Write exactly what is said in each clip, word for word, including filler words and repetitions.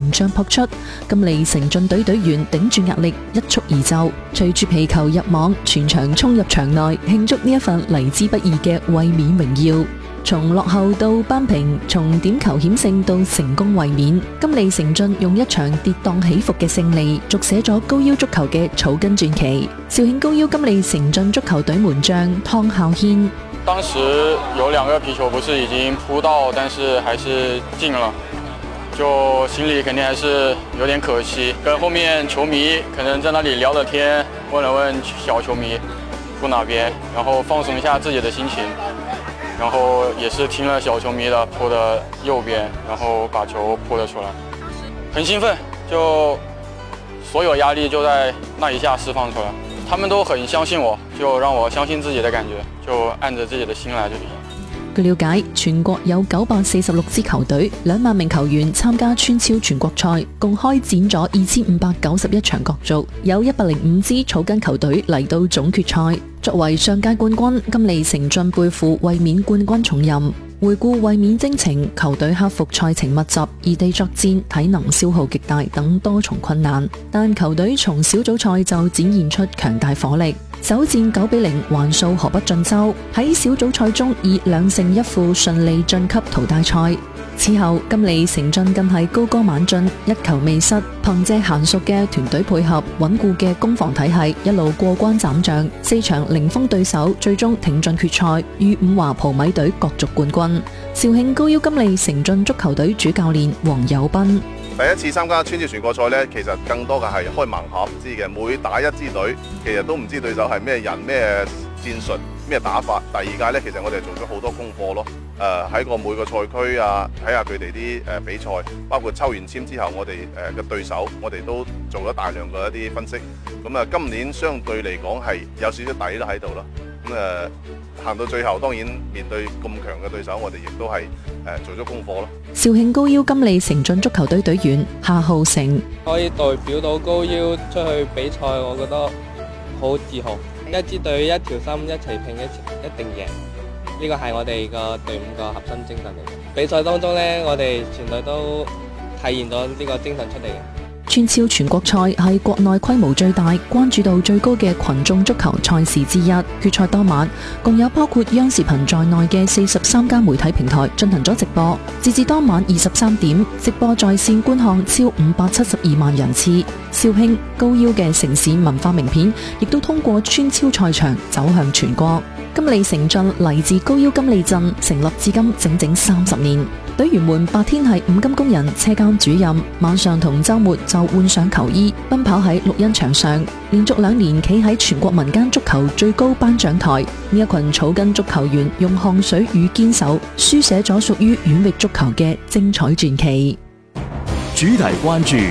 名將撲出，金利城進隊隊員頂住壓力一蹴而就，隨住皮球入網，全場衝入場內慶祝呢一份嚟之不易嘅衛冕榮耀。從落後到扳平，從點球險勝到成功衛冕，金利城進用一場跌宕起伏嘅勝利，續寫咗高腰足球嘅草根傳奇。肇慶高腰金利城進足球隊門將湯孝軒。 當時有兩個皮球不是已經撲到，但是還是進了，就心裡肯定還是有點可惜。跟後面球迷可能在那裡聊了天，問了問小球迷撲哪邊，然後放鬆一下自己的心情。然後也是聽了小球迷的撲的右邊，然後把球撲了出來，很興奮，就所有壓力就在那一下釋放出來。他們都很相信我，就讓我相信自己的感覺，就按着自己的心來就行。 據了解，全國有九百四十六支球隊，兩萬名球員參加村超全國賽，共開展咗二千五百九十一場角逐，有一百零五支草根球隊嚟到總決賽。作為上屆冠軍，金利城進背負衛冕冠軍重任。回顧衛冕征程，球隊克服賽程密集、異地作戰、體能消耗極大等多重困難，但球隊從小組賽就展現出強大火力。首戰九比零橫掃河北晉州，喺小組賽中以兩勝一負順利晉級淘汰賽。此後金利城進更係高歌猛進，一球未失，憑借嫻熟嘅團隊配合、穩固嘅攻防體系，一路過關斬將，四場零封對手，最終挺進決賽，與五華葡米隊角逐冠軍。肇慶高腰金利城進足球隊主教練黃友斌。 第一次參加村超全國賽呢，其實更多嘅係開盲盒知嘅，每打一支隊，其實都唔知對手係咩人、咩戰術、咩打法。第二屆呢，其實我哋做咗好多功課咯。誒、呃、喺個每個賽區啊，睇下佢哋啲誒比賽，包括抽完籤之後，我哋誒嘅對手，我哋都做咗大量嘅一啲分析。咁啊，今年相對嚟講係有少少底都喺度咯。咁誒行到最後，當然面對咁強嘅對手，我哋亦都係誒做咗功課咯。 肇慶高腰金利城進足球隊隊員夏浩成， 可以代表到高腰出去比賽，我覺得好自豪。一支隊一條心一齊拼，一一定贏。呢個係我哋個隊伍個核心精神嚟嘅。比賽當中呢，我哋全隊都體現咗呢個精神出嚟嘅。 村超全國賽係國內規模最大、關注度最高嘅群眾足球賽事之一。決賽當晚，共有包括央視頻在內嘅四十三家媒體平台進行咗直播。截至當晚二十三點，直播在線觀看超五百七十二萬人次。肇慶高腰嘅城市文化名片，亦都通過村超賽場走向全國。金利城進嚟自高腰金利鎮，成立至今整整三十年。隊員們白天係五金工人、車間主任，晚上同週末就換上球衣，奔跑喺綠茵場上，連續兩年企喺全國民間足球最高頒獎台。呢一群草根足球員用汗水與堅守，書寫咗屬於縣域足球嘅精彩傳奇。 主題關注。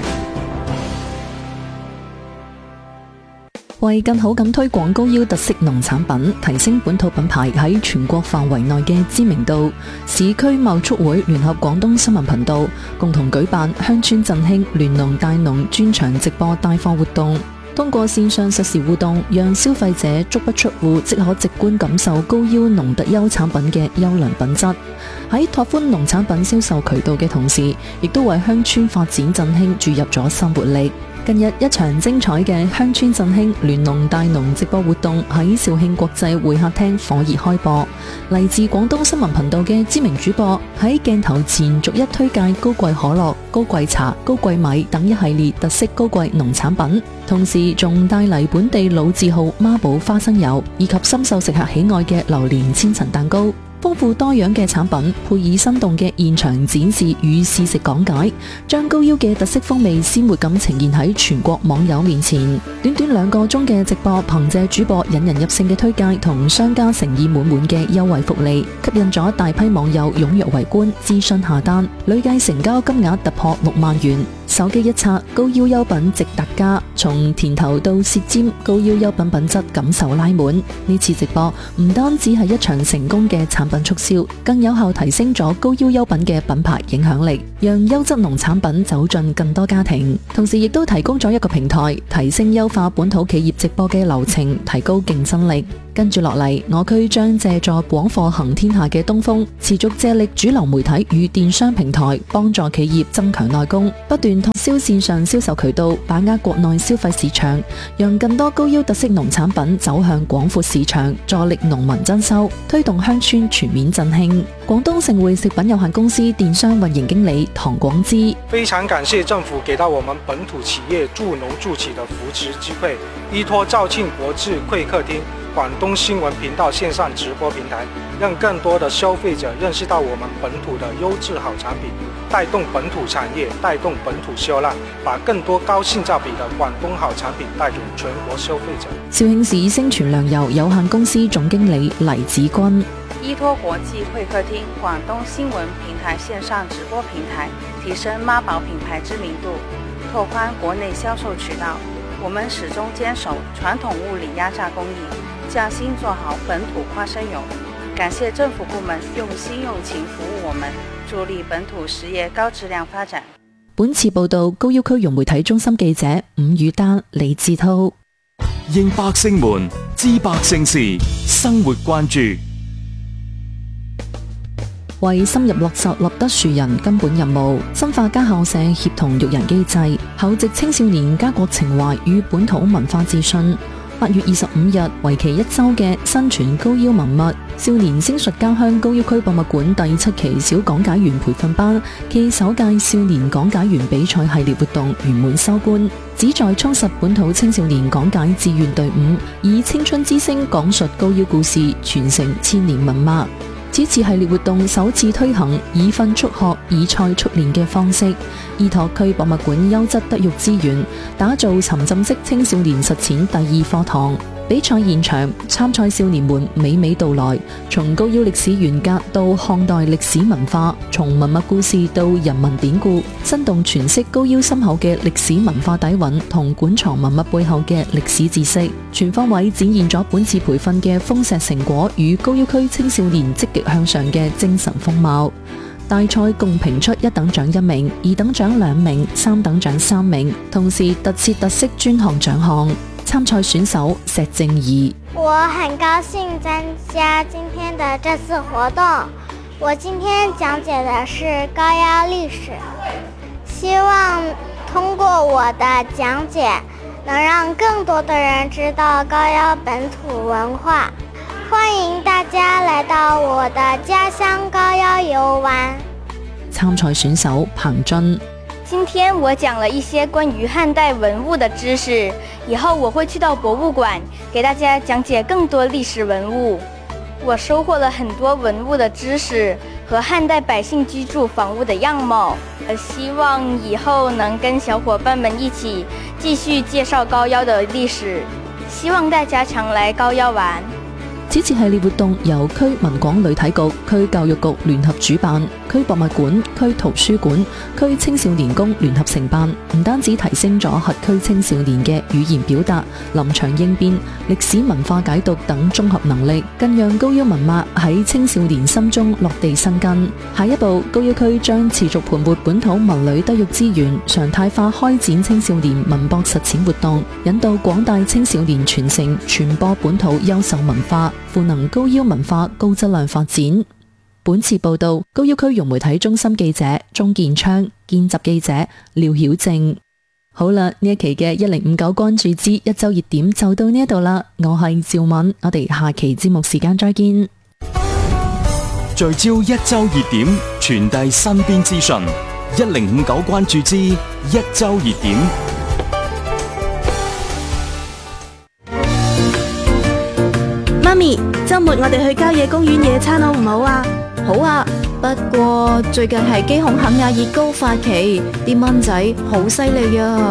為更好咁推廣高腰特色農產品，提升本土品牌喺全國範圍內嘅知名度，市區貿促會聯合廣東新聞頻道共同舉辦鄉村振興聯農大農專場直播帶貨活動，通過線上實時互動，讓消費者足不出戶即可直觀感受高腰農特優產品嘅優良品質。喺拓寬農產品銷售渠道嘅同時，亦都為鄉村發展振興注入咗新活力。近日一場精彩嘅鄉村振興聯農大農直播活動喺肇慶國際會客廳火熱開播，嚟自廣東新聞頻道嘅知名主播喺鏡頭前逐一推介高貴可樂、高貴茶、高貴米等一系列特色高貴農產品，同時仲帶嚟本地老字號孖寶花生油以及深受食客喜愛嘅榴蓮千層蛋糕。豐富多樣嘅產品，配以生動嘅現場展示與試食講解，將高腰嘅特色風味鮮活咁呈現喺全國網友面前。短短兩個鐘嘅直播，憑借主播引人入勝嘅推介同商家誠意滿滿嘅優惠福利，吸引咗大批網友踴躍圍觀、諮詢下單，累計成交金額突破六萬元。手機一刷，高腰優品直達家，從甜頭到舌尖，高腰優品品質感受拉滿。呢次直播唔單止係一場成功嘅產品促銷，更有效提升咗高腰優品嘅品牌影響力，讓優質農產品走進更多家庭。同時亦都提供咗一個平台，提升優化本土企業直播嘅流程，提高競爭力。跟住落嚟，我區將借助廣貨行天下嘅東風，持續借力主流媒體與電商平台，幫助企業增強內功，不斷聯拓銷線上銷售渠道，把握國內消費市場，讓更多高腰特色農產品走向廣闊市場，助力農民增收，推動鄉村全面振興。廣東盛匯食品有限公司電商運營經理唐廣之： 非常感謝政府給到我們本土企業助農助企的扶持機會，依託肇慶國際會客廳、廣東新聞頻道線上直播平台，讓更多的消費者認識到我們本土的優質好產品，帶動本土產業，帶動本土銷量，把更多高性價比的廣東好產品帶給全國消費者。 肇慶市星泉糧油有限公司總經理黎子君： 依託國際會客廳、廣東新聞平台線上直播平台，提升媽寶品牌知名度，拓寬國內銷售渠道。我們始終堅守傳統物理壓榨工藝，匠心做好本土花生油。感謝政府部門用心用情服務我們，助力本土實業高質量發展。 本次報道高要區融媒體中心記者伍宇丹、李志滔。 應百姓們知百姓事，生活關注。 為深入落實立德樹人根本任務，深化家校社協同育人機制，厚植青少年家國情懷與本土文化自信。八月二十五日，為期一周嘅新傳高腰文物少年星術家鄉高要區博物館第七期小講解員培訓班暨首屆少年講解員比賽系列活動圓滿收官，旨在充實本土青少年講解志願隊伍，以青春之聲講述高腰故事，傳承千年文脈。此次系列活動首次推行以訓促學、以賽促練嘅方式，依託區博物館優質德育資源，打造沉浸式青少年實踐第二課堂。比賽現場，參賽少年們娓娓道來，從高腰歷史沿革到漢代歷史文化，從文物故事到人文典故，生動詮釋高腰深厚嘅歷史文化底蘊同館藏文物背後嘅歷史知識，全方位展現咗本次培訓嘅豐碩成果與高腰區青少年積極向上嘅精神風貌。大賽共評出一等獎一名，二等獎兩名，三等獎三名，同時特設特色專項獎項。參賽選手石正儀： 我很高興參加今天的這次活動。我今天講解的是高腰歷史，希望通過我的講解，能讓更多的人知道高腰本土文化。歡迎大家來到我的家鄉高腰遊玩。 參賽選手彭俊： 今天我講了一些關於漢代文物的知識，以後我會去到博物館給大家講解更多歷史文物。我收穫了很多文物的知識和漢代百姓居住房屋的樣貌，希望以後能跟小伙伴們一起繼續介紹高腰的歷史，希望大家常來高腰玩。 此次系列活動由區文廣旅體局、區教育局聯合主辦，區博物館、區圖書館、區青少年宮聯合承辦，唔單止提升咗轄區青少年嘅語言表達、臨場應變、歷史文化解讀等綜合能力，更讓高腰文脈喺青少年心中落地生根。下一步，高腰區將持續盤活本土文旅德育資源，常態化開展青少年文博實踐活動，引導廣大青少年傳承傳播本土優秀文化，賦能高腰文化高質量發展。本次報道，高腰區融媒體中心記者鍾建昌，見習記者廖曉正。好啦，呢一期嘅一零五九關注之一周熱點就到呢一度啦。我係趙敏，我哋下期節目時間再見。 聚焦一周熱點，傳遞身邊資訊。一零五九關注之一周熱點。 媽咪，周末我哋去郊野公園野餐好唔好啊？好啊，不過最近係基孔肯亞熱高發期，啲蚊仔好犀利啊！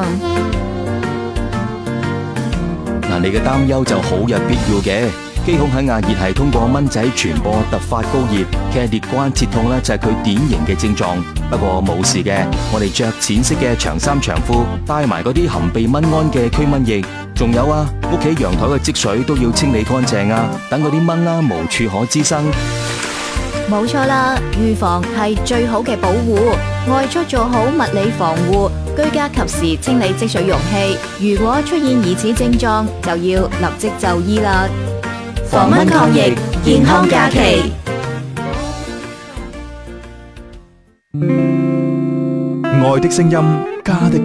嗱，你嘅擔憂就好有必要嘅。基孔肯亞熱係通過蚊仔傳播突發高熱，劇烈關節痛咧就係佢典型嘅症狀。不過冇事嘅，我哋着淺色嘅長衫長褲，帶埋嗰啲含備蚊胺嘅驅蚊液。仲有啊，屋企陽台嘅積水都要清理乾淨啊，等嗰啲蚊啦無處可滋生。 冇錯啦，預防係最好嘅保護。外出做好物理防護，居家及時清理積水容器。如果出現疑似症狀，就要立即就醫啦。防蚊抗疫，健康假期。 愛的聲音家的